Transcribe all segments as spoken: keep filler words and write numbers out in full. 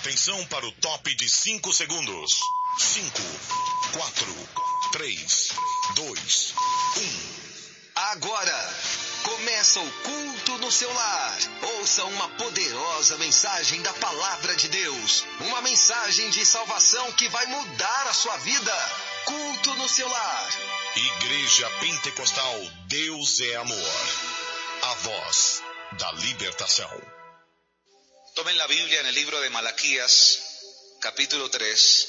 Atenção para o top de cinco segundos. cinco, quatro, três, dois, um. Agora, começa o culto no seu lar. Ouça uma poderosa mensagem da Palavra de Deus. Uma mensagem de salvação que vai mudar a sua vida. Culto no seu lar. Igreja Pentecostal Deus é Amor. A voz da libertação. Tomen la Biblia en el libro de Malaquías, capítulo tres,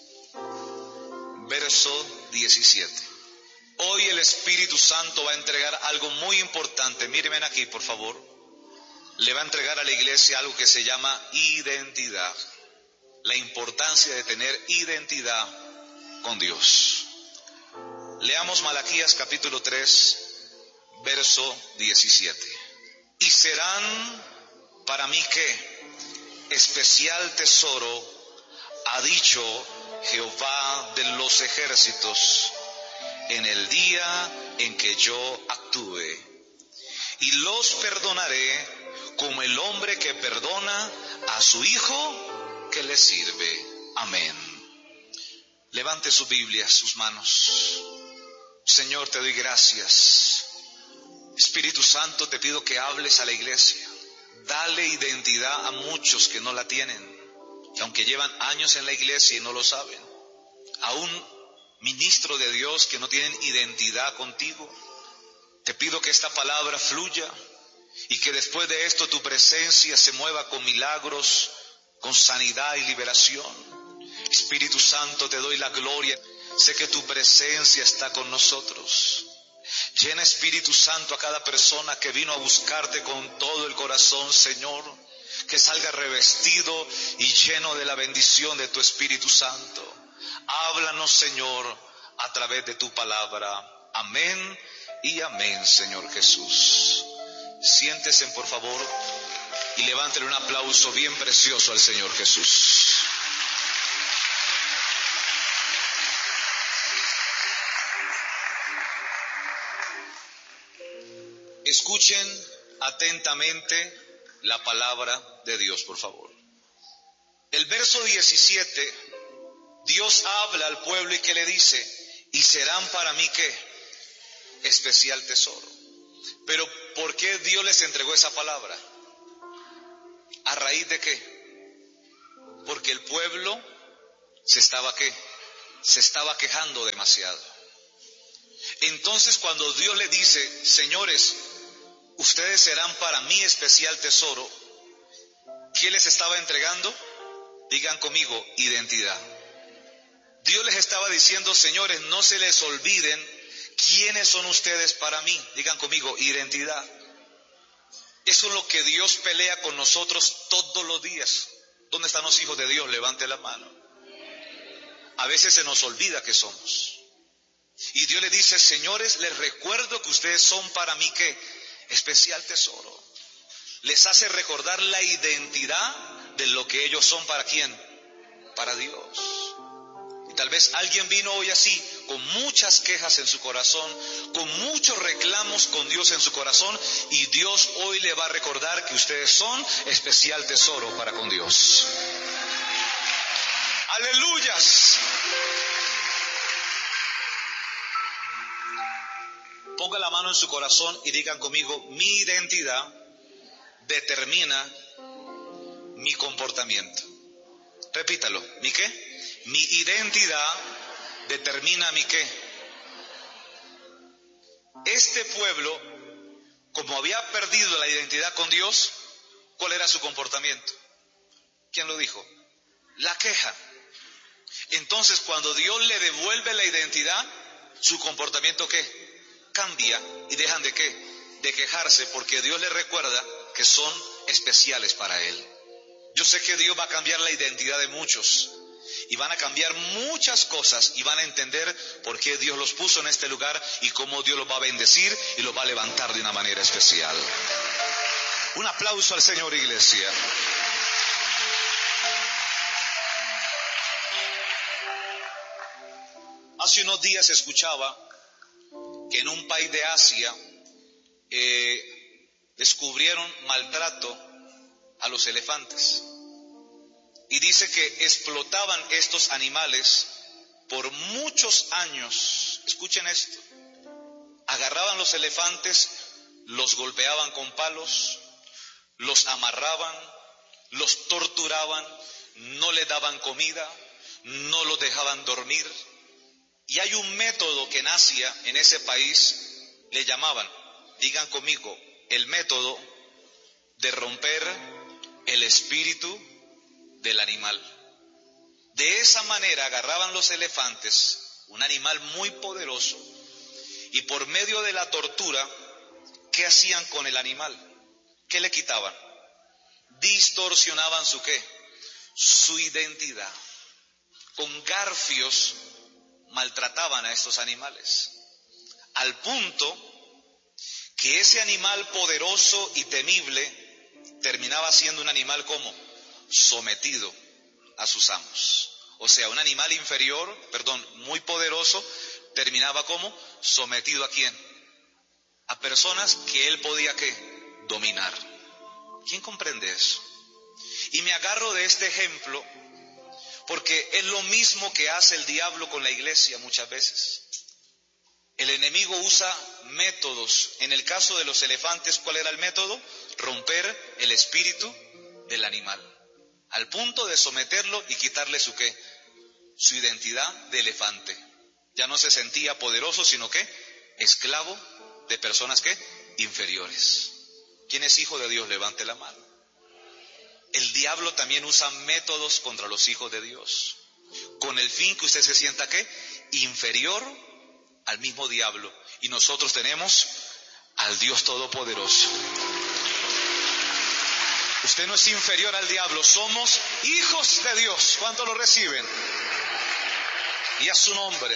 verso diecisiete. Hoy el Espíritu Santo va a entregar algo muy importante. Mírenme aquí, por favor. Le va a entregar a la iglesia algo que se llama identidad. La importancia de tener identidad con Dios. Leamos Malaquías capítulo tres, verso diecisiete. Y serán para mí ¿qué? Especial tesoro, ha dicho Jehová de los ejércitos, en el día en que yo actúe. Y los perdonaré como el hombre que perdona a su hijo que le sirve. Amén. Levante su Biblia, sus manos. Señor, te doy gracias. Espíritu Santo, te pido que hables a la iglesia. Dale identidad a muchos que no la tienen, que aunque llevan años en la iglesia y no lo saben. Aún ministros de Dios que no tienen identidad contigo. Te pido que esta palabra fluya y que después de esto tu presencia se mueva con milagros, con sanidad y liberación. Espíritu Santo, te doy la gloria. Sé que tu presencia está con nosotros. Llena, Espíritu Santo, a cada persona que vino a buscarte con todo el corazón, Señor. Que salga revestido y lleno de la bendición de tu Espíritu Santo. Háblanos, Señor, a través de tu palabra. Amén y amén, Señor Jesús. Siéntese, por favor, y levántele un aplauso bien precioso al Señor Jesús. Escuchen atentamente la palabra de Dios, por favor. El verso diecisiete, Dios habla al pueblo y que le dice, y serán para mí ¿qué? Especial tesoro. Pero ¿por qué Dios les entregó esa palabra? ¿A raíz de qué? Porque el pueblo se estaba ¿qué? Se estaba quejando demasiado. Entonces cuando Dios le dice, señores, ustedes serán para mí especial tesoro, ¿qué les estaba entregando? Digan conmigo, identidad. Dios les estaba diciendo, señores, no se les olviden quiénes son ustedes para mí. Digan conmigo, identidad. Eso es lo que Dios pelea con nosotros todos los días. ¿Dónde están los hijos de Dios? Levante la mano. A veces se nos olvida que somos. Y Dios le dice, señores, les recuerdo que ustedes son para mí ¿qué? Especial tesoro. Les hace recordar la identidad de lo que ellos son para quién, para Dios. Y tal vez alguien vino hoy así, con muchas quejas en su corazón, con muchos reclamos con Dios en su corazón, y Dios hoy le va a recordar que ustedes son especial tesoro para con Dios. Aleluyas. Ponga la mano en su corazón y digan conmigo, mi identidad determina mi comportamiento. Repítalo, ¿mi qué? Mi identidad determina mi qué. Este pueblo, como había perdido la identidad con Dios, ¿cuál era su comportamiento? ¿Quién lo dijo? La queja. Entonces, cuando Dios le devuelve la identidad, ¿su comportamiento qué? Cambia y dejan de qué, de quejarse, porque Dios les recuerda que son especiales para Él. Yo sé que Dios va a cambiar la identidad de muchos y van a cambiar muchas cosas y van a entender por qué Dios los puso en este lugar y cómo Dios los va a bendecir y los va a levantar de una manera especial. Un aplauso al Señor, iglesia. Hace unos días escuchaba que en un país de Asia eh, descubrieron maltrato a los elefantes. Y dice que explotaban estos animales por muchos años. Escuchen esto. Agarraban los elefantes, los golpeaban con palos, los amarraban, los torturaban, no les daban comida, no los dejaban dormir. Y hay un método que en Asia, en ese país, le llamaban, digan conmigo, el método de romper el espíritu del animal. De esa manera agarraban los elefantes, un animal muy poderoso, y por medio de la tortura, ¿qué hacían con el animal? ¿Qué le quitaban? Distorsionaban su ¿qué? Su identidad. Con garfios maltrataban a estos animales, al punto que ese animal poderoso y temible terminaba siendo un animal como sometido a sus amos. O sea, un animal inferior, perdón, muy poderoso, terminaba como sometido a quién? A personas que él podía ¿qué? Dominar. ¿Quién comprende eso? Y me agarro de este ejemplo porque es lo mismo que hace el diablo con la iglesia muchas veces. El enemigo usa métodos. En el caso de los elefantes, ¿cuál era el método? Romper el espíritu del animal, al punto de someterlo y quitarle su ¿qué? Su identidad de elefante. Ya no se sentía poderoso, sino que esclavo de personas ¿qué? Inferiores. ¿Quién es hijo de Dios? Levante la mano. El diablo también usa métodos contra los hijos de Dios, con el fin que usted se sienta ¿qué? Inferior al mismo diablo. Y nosotros tenemos al Dios Todopoderoso. Usted no es inferior al diablo, somos hijos de Dios. ¿Cuántos lo reciben? Y a su nombre.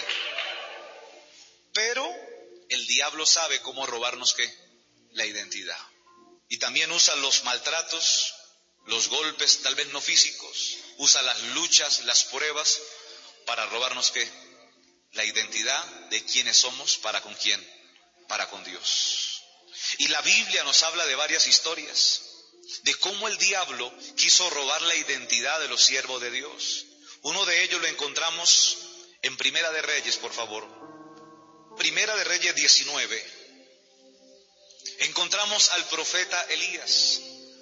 Pero el diablo sabe cómo robarnos ¿qué? La identidad. Y también usa los maltratos, los golpes, tal vez no físicos, usa las luchas, las pruebas para robarnos ¿qué? La identidad de quiénes somos, para con quién, para con Dios. Y la Biblia nos habla de varias historias, de cómo el diablo quiso robar la identidad de los siervos de Dios. Uno de ellos lo encontramos en Primera de Reyes, por favor. Primera de Reyes diecinueve. Encontramos al profeta Elías.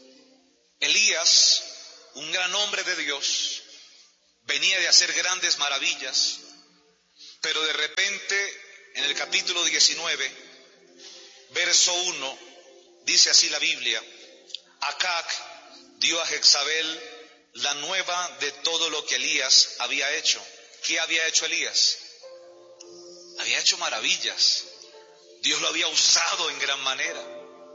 Elías, un gran hombre de Dios, venía de hacer grandes maravillas, pero de repente en el capítulo diecinueve, verso uno, dice así la Biblia: Acac dio a Jezabel la nueva de todo lo que Elías había hecho. ¿Qué había hecho Elías? Había hecho maravillas. Dios lo había usado en gran manera.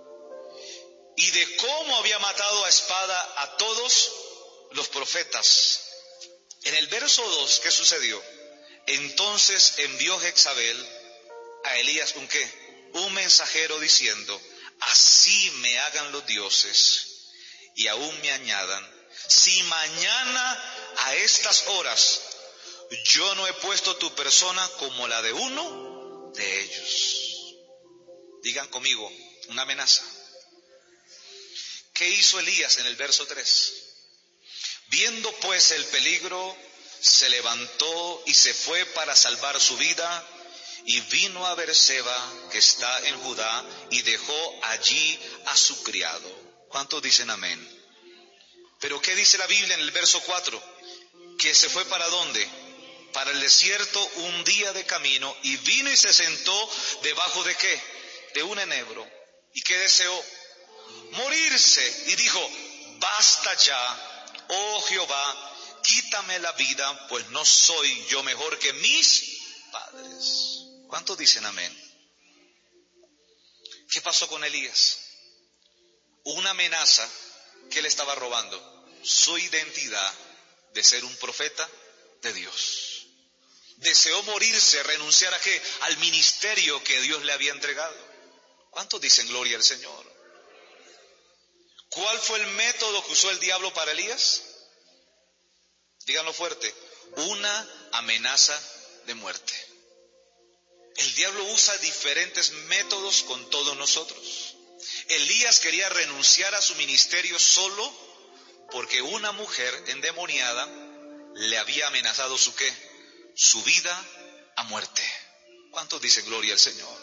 Y de cómo había matado a espada a todos los profetas. En el verso dos, ¿qué sucedió? Entonces envió Jezabel a Elías un ¿qué? Un mensajero diciendo: así me hagan los dioses y aún me añadan, si mañana a estas horas yo no he puesto tu persona como la de uno de ellos. Digan conmigo, una amenaza. ¿Qué hizo Elías en el verso tres? Viendo pues el peligro, se levantó y se fue para salvar su vida, y vino a Beerseba, que está en Judá, y dejó allí a su criado. ¿Cuántos dicen amén? Pero ¿qué dice la Biblia en el verso cuatro? Que se fue ¿para dónde? Para el desierto un día de camino, y vino y se sentó debajo de ¿qué? De un enebro. ¿Y qué deseó? Morirse. Y dijo: basta ya, oh Jehová, quítame la vida, pues no soy yo mejor que mis padres. ¿Cuántos dicen amén? ¿Qué pasó con Elías? Una amenaza que le estaba robando: su identidad de ser un profeta de Dios. Deseó morirse, renunciar a qué? Al ministerio que Dios le había entregado. ¿Cuántos dicen gloria al Señor? ¿Cuál fue el método que usó el diablo para Elías? Díganlo fuerte: una amenaza de muerte. El diablo usa diferentes métodos con todos nosotros. Elías quería renunciar a su ministerio solo porque una mujer endemoniada le había amenazado su qué, su vida a muerte. ¿Cuántos dicen gloria al Señor?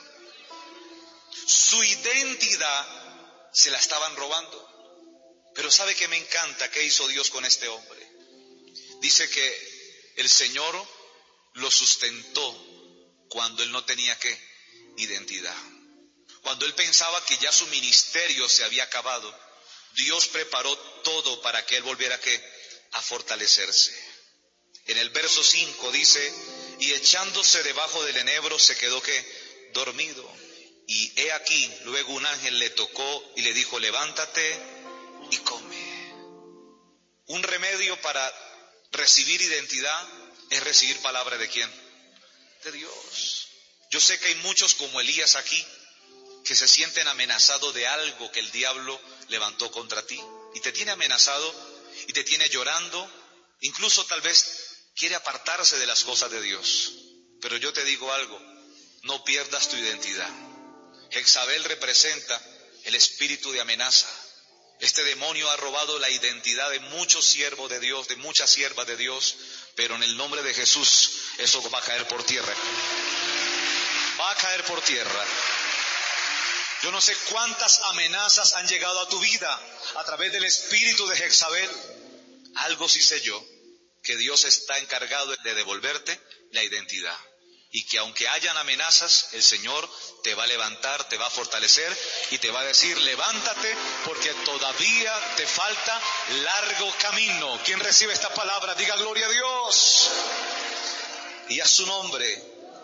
Su identidad se la estaban robando. Pero ¿sabe qué me encanta? ¿Qué hizo Dios con este hombre? Dice que el Señor lo sustentó cuando él no tenía qué, identidad. Cuando él pensaba que ya su ministerio se había acabado, Dios preparó todo para que él volviera ¿qué? A fortalecerse. En el verso cinco dice, y echándose debajo del enebro se quedó ¿qué? Dormido. Y he aquí, luego un ángel le tocó y le dijo, levántate y come. Un remedio para recibir identidad es recibir palabra de ¿quién? De Dios. Yo sé que hay muchos como Elías aquí que se sienten amenazados de algo que el diablo levantó contra ti y te tiene amenazado y te tiene llorando, incluso tal vez quiere apartarse de las cosas de Dios. Pero yo te digo algo, no pierdas tu identidad. Jezabel representa el espíritu de amenaza. Este demonio ha robado la identidad de muchos siervos de Dios, de muchas siervas de Dios, pero en el nombre de Jesús eso va a caer por tierra. Va a caer por tierra. Yo no sé cuántas amenazas han llegado a tu vida a través del espíritu de Jezabel. Algo sí sé yo, que Dios está encargado de devolverte la identidad. Y que aunque hayan amenazas, el Señor te va a levantar, te va a fortalecer y te va a decir, levántate porque todavía te falta largo camino. ¿Quién recibe esta palabra? Diga gloria a Dios. Y a su nombre.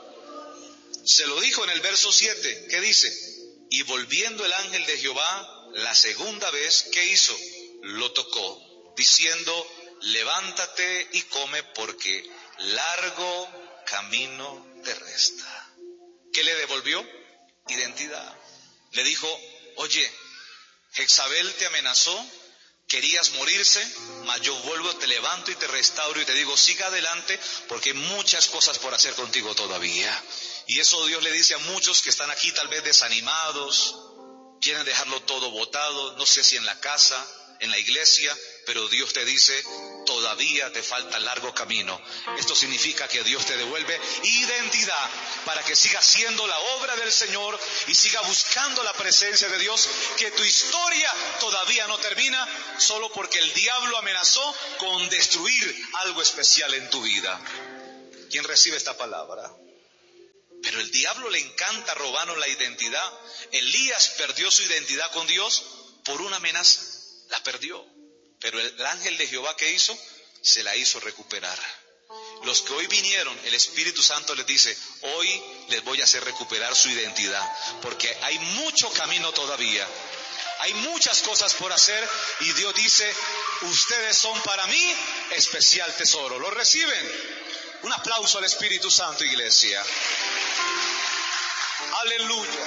Se lo dijo en el verso siete, ¿qué dice? Y volviendo el ángel de Jehová la segunda vez, ¿qué hizo? Lo tocó, diciendo, levántate y come porque largo camino te resta. ¿Qué le devolvió? Identidad. Le dijo, oye, Jezabel te amenazó, querías morirse, mas yo vuelvo, te levanto y te restauro y te digo, siga adelante porque hay muchas cosas por hacer contigo todavía. Y eso Dios le dice a muchos que están aquí tal vez desanimados, quieren dejarlo todo botado, no sé si en la casa, en la iglesia, pero Dios te dice, todavía te falta largo camino. Esto significa que Dios te devuelve identidad para que sigas haciendo la obra del Señor y siga buscando la presencia de Dios, que tu historia todavía no termina solo porque el diablo amenazó con destruir algo especial en tu vida. ¿Quién recibe esta palabra? Pero el diablo le encanta robarnos la identidad. Elías perdió su identidad con Dios por una amenaza. La perdió. Pero el ángel de Jehová, ¿qué hizo? Se la hizo recuperar. Los que hoy vinieron, el Espíritu Santo les dice, hoy les voy a hacer recuperar su identidad. Porque hay mucho camino todavía. Hay muchas cosas por hacer y Dios dice, ustedes son para mí especial tesoro. ¿Lo reciben? Un aplauso al Espíritu Santo, iglesia. Aleluya.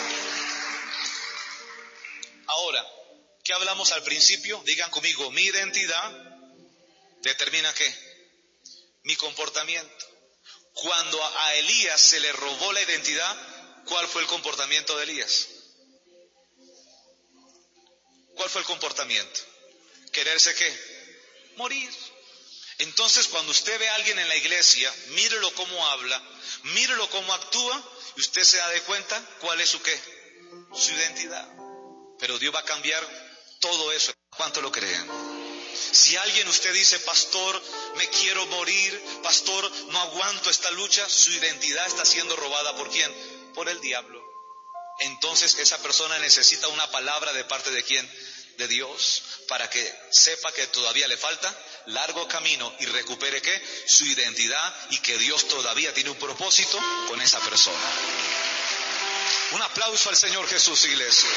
Ahora, ¿qué hablamos al principio? Digan conmigo, mi identidad determina ¿qué? Mi comportamiento. Cuando a Elías se le robó la identidad, ¿cuál fue el comportamiento de Elías? ¿Cuál fue el comportamiento? ¿Quererse qué? Morir. Entonces, cuando usted ve a alguien en la iglesia, mírelo cómo habla, mírelo cómo actúa, y usted se da de cuenta cuál es su qué, su identidad. Pero Dios va a cambiar todo eso. ¿Cuánto lo creen? Si alguien usted dice, pastor, me quiero morir, pastor, no aguanto esta lucha, su identidad está siendo robada ¿por quién? Por el diablo. Entonces esa persona necesita una palabra de parte de quién? De Dios, para que sepa que todavía le falta largo camino y recupere ¿qué? Su identidad y que Dios todavía tiene un propósito con esa persona. Un aplauso al Señor Jesús, iglesia.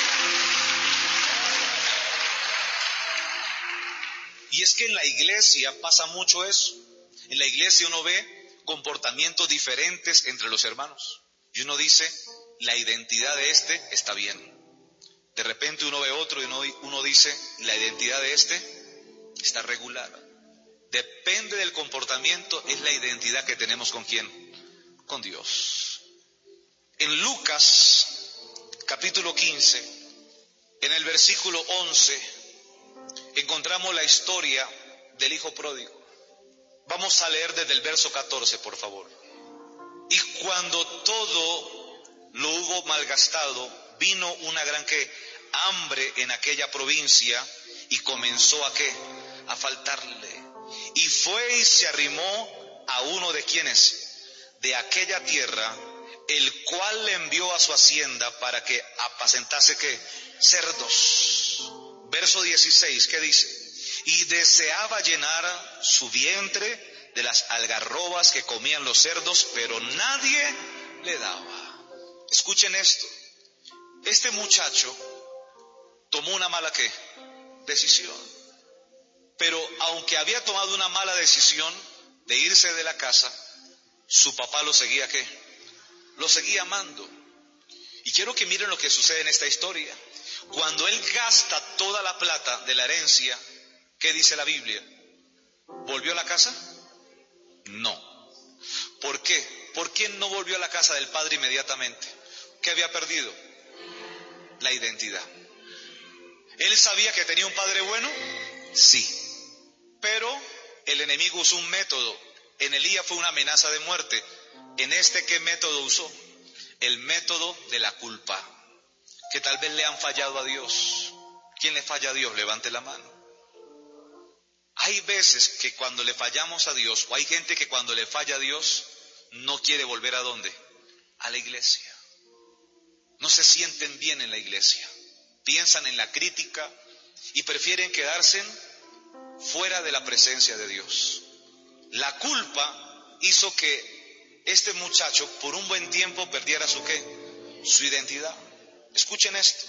Y es que en la iglesia pasa mucho eso. En la iglesia uno ve comportamientos diferentes entre los hermanos. Y uno dice, la identidad de este está bien. De repente uno ve otro y uno, uno dice, la identidad de este está regular. Depende del comportamiento, es la identidad que tenemos con quién, con Dios. En Lucas, capítulo quince, en el versículo once, encontramos la historia del hijo pródigo. Vamos a leer desde el verso catorce, por favor. Y cuando todo lo hubo malgastado, vino una gran ¿qué? Hambre en aquella provincia, y comenzó a ¿qué? A faltarle. Y fue y se arrimó a uno de quienes, de aquella tierra, el cual le envió a su hacienda para que apacentase ¿qué? Cerdos. Verso dieciséis, ¿qué dice? Y deseaba llenar su vientre de las algarrobas que comían los cerdos, pero nadie le daba. Escuchen esto. Este muchacho tomó una mala ¿qué? Decisión. Pero aunque había tomado una mala decisión de irse de la casa, su papá lo seguía ¿qué? Lo seguía amando. Y quiero que miren lo que sucede en esta historia. Cuando él gasta toda la plata de la herencia, ¿qué dice la Biblia? ¿Volvió a la casa? No. ¿Por qué? ¿Por qué no volvió a la casa del padre inmediatamente? ¿Qué había perdido? La identidad. ¿Él sabía que tenía un padre bueno? Sí. Pero el enemigo usó un método. En Elías fue una amenaza de muerte. ¿En este qué método usó? El método de la culpa. Que tal vez le han fallado a Dios. ¿Quién le falla a Dios? Levante la mano. Hay veces que cuando le fallamos a Dios, o hay gente que cuando le falla a Dios, no quiere volver ¿a dónde? A la iglesia. No se sienten bien en la iglesia. Piensan en la crítica y prefieren quedarse fuera de la presencia de Dios. La culpa hizo que este muchacho por un buen tiempo perdiera su ¿qué? Su identidad. Escuchen esto.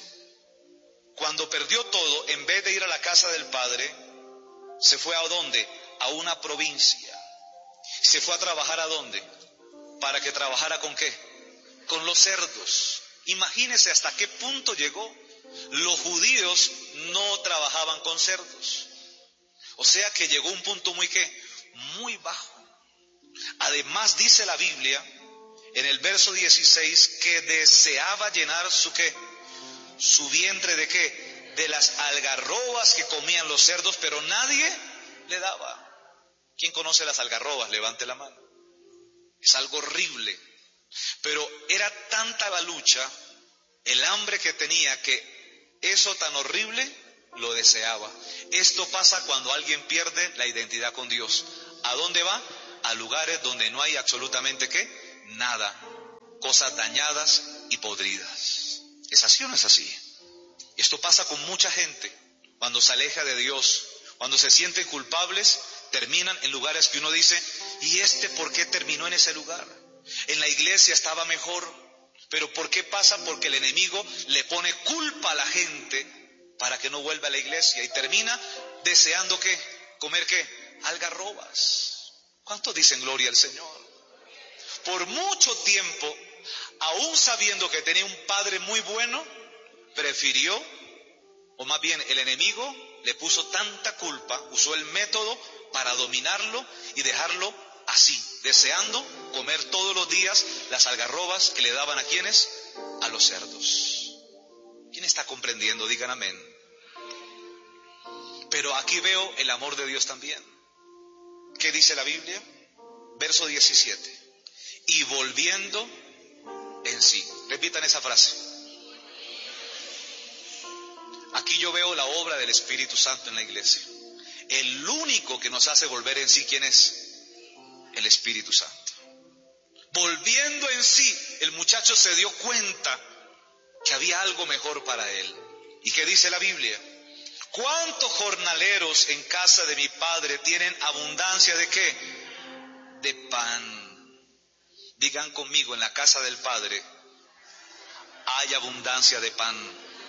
Cuando perdió todo, en vez de ir a la casa del padre, se fue ¿a dónde? A una provincia. Se fue a trabajar ¿a dónde? Para que trabajara ¿con qué? Con los cerdos. Imagínense hasta qué punto llegó. Los judíos no trabajaban con cerdos. O sea que llegó a un punto muy ¿qué? Muy bajo. Además dice la Biblia en el verso dieciséis que deseaba llenar su ¿qué? Su vientre de ¿qué? De las algarrobas que comían los cerdos, pero nadie le daba. ¿Quién conoce las algarrobas? Levante la mano. Es algo horrible. Pero era tanta la lucha, el hambre que tenía, que eso tan horrible lo deseaba. Esto pasa cuando alguien pierde la identidad con Dios. ¿A dónde va? A lugares donde no hay absolutamente ¿qué? Nada. Cosas dañadas y podridas. ¿Es así o no es así? Esto pasa con mucha gente. Cuando se aleja de Dios, cuando se sienten culpables, terminan en lugares que uno dice, ¿y este por qué terminó en ese lugar? En la iglesia estaba mejor. ¿Pero por qué pasa? Porque el enemigo le pone culpa a la gente para que no vuelva a la iglesia y termina deseando ¿qué? ¿Comer qué? Algarrobas. ¿Cuántos dicen gloria al Señor? Por mucho tiempo, aún sabiendo que tenía un padre muy bueno, prefirió, o más bien el enemigo le puso tanta culpa, usó el método para dominarlo y dejarlo así, deseando comer todos los días las algarrobas que le daban a quienes, a los cerdos. ¿Quién está comprendiendo? Digan amén. Pero aquí veo el amor de Dios también. ¿Qué dice la Biblia? Verso diecisiete. Y volviendo en sí. Repitan esa frase. Aquí yo veo la obra del Espíritu Santo en la iglesia. El único que nos hace volver en sí, ¿quién es? El Espíritu Santo. Volviendo en sí, el muchacho se dio cuenta que había algo mejor para él. ¿Y qué dice la Biblia? ¿Cuántos jornaleros en casa de mi padre tienen abundancia de qué? De pan. Digan conmigo, en la casa del Padre hay abundancia de pan.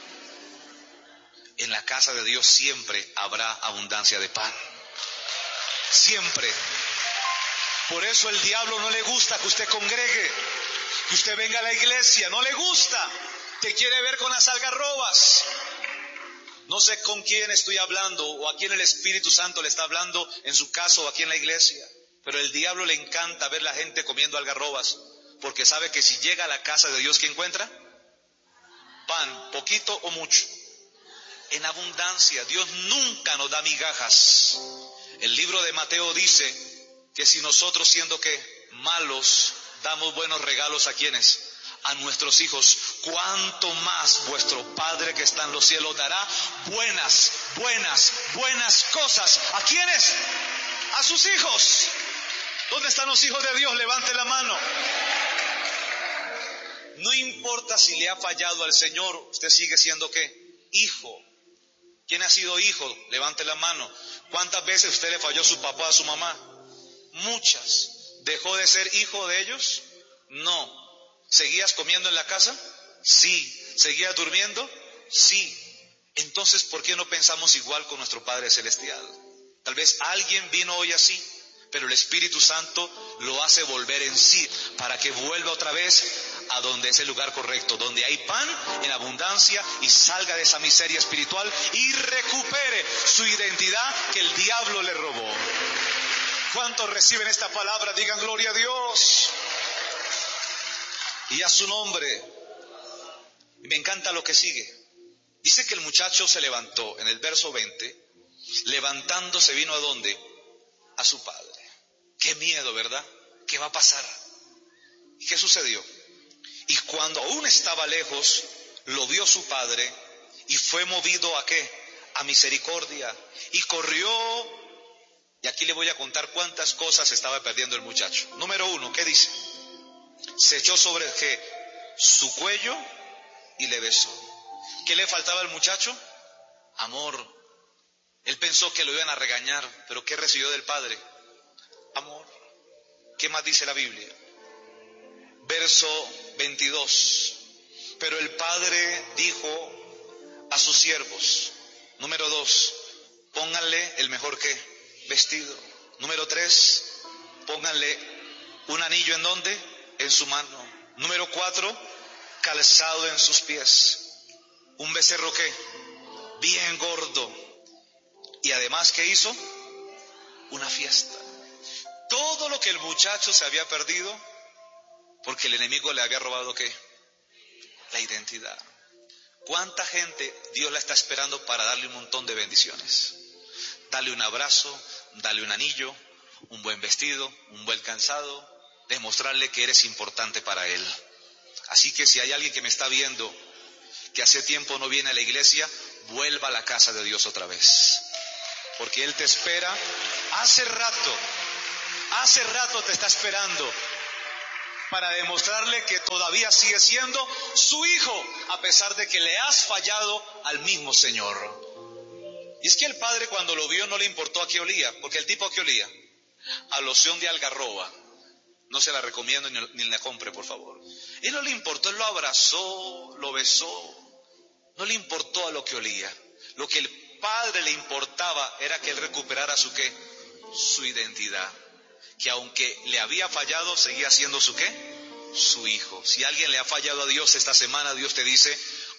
En la casa de Dios siempre habrá abundancia de pan. Siempre. Por eso el diablo no le gusta que usted congregue, que usted venga a la iglesia. No le gusta. Te quiere ver con las algarrobas. No sé con quién estoy hablando o a quién el Espíritu Santo le está hablando en su caso o aquí en la iglesia. Pero el diablo le encanta ver la gente comiendo algarrobas, porque sabe que si llega a la casa de Dios, ¿qué encuentra? Pan, poquito o mucho. en abundancia. Dios nunca nos da migajas. El libro de Mateo dice que si nosotros, siendo que malos, damos buenos regalos a quienes, a nuestros hijos, cuánto más vuestro Padre que está en los cielos dará buenas, buenas, buenas cosas. ¿A quiénes? A sus hijos. ¿Dónde están los hijos de Dios? Levante la mano. No importa si le ha fallado al Señor, usted sigue siendo ¿qué? Hijo. ¿Quién ha sido hijo? Levante la mano. ¿Cuántas veces usted le falló a su papá, a su mamá? Muchas. ¿Dejó de ser hijo de ellos? No. ¿Seguías comiendo en la casa? Sí. ¿Seguías durmiendo? Sí. Entonces, ¿por qué no pensamos igual con nuestro Padre Celestial? Tal vez alguien vino hoy así, pero el Espíritu Santo lo hace volver en sí, para que vuelva otra vez a donde es el lugar correcto, donde hay pan en abundancia, y salga de esa miseria espiritual y recupere su identidad que el diablo le robó. ¿Cuántos reciben esta palabra? Digan gloria a Dios y a su nombre. Y me encanta lo que sigue. Dice que el muchacho se levantó en el verso veinte, levantándose vino a dónde? A su padre. Qué miedo, ¿verdad? ¿Qué va a pasar? ¿Y qué sucedió? Y cuando aún estaba lejos, lo vio su padre y fue movido ¿a qué? A misericordia. Y corrió, y aquí le voy a contar cuántas cosas estaba perdiendo el muchacho. Número uno, ¿qué dice? Se echó sobre ¿qué? Su cuello y le besó. ¿Qué le faltaba al muchacho? Amor. Él pensó que lo iban a regañar, pero ¿qué recibió del padre? Amor. ¿Qué más dice la Biblia? Verso veintidós. Pero el padre dijo a sus siervos, número dos, pónganle el mejor ¿qué? Vestido. Número tres, pónganle un anillo ¿en dónde? En su mano. Número cuatro, calzado en sus pies. Un becerro ¿qué? Bien gordo. Y además, ¿qué hizo? Una fiesta. Todo lo que el muchacho se había perdido, porque el enemigo le había robado ¿qué? La identidad. ¿Cuánta gente Dios la está esperando para darle un montón de bendiciones? Dale un abrazo, dale un anillo, un buen vestido, un buen calzado, demostrarle que eres importante para Él. Así que si hay alguien que me está viendo, que hace tiempo no viene a la iglesia, vuelva a la casa de Dios otra vez. Porque Él te espera, hace rato, hace rato te está esperando para demostrarle que todavía sigue siendo su hijo, a pesar de que le has fallado al mismo Señor. Y es que el padre cuando lo vio no le importó a qué olía, porque el tipo a qué olía, a loción de algarroba. No se la recomiendo ni, ni la compre, por favor. Y no le importó, él lo abrazó, lo besó, no le importó a lo que olía. Lo que el padre le importaba era que él recuperara su qué, su identidad, que aunque le había fallado seguía siendo su qué, su hijo. Si alguien le ha fallado a Dios esta semana, Dios te dice,